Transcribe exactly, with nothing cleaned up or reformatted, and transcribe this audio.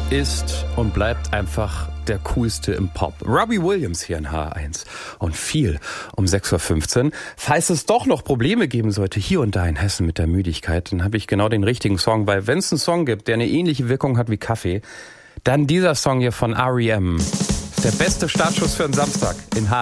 ist und bleibt einfach der coolste im Pop. Robbie Williams hier in H eins. Und viel um sechs Uhr fünfzehn. Falls es doch noch Probleme geben sollte, hier und da in Hessen mit der Müdigkeit, dann habe ich genau den richtigen Song. Weil wenn es einen Song gibt, der eine ähnliche Wirkung hat wie Kaffee, dann dieser Song hier von R E M. Ist der beste Startschuss für einen Samstag in H eins.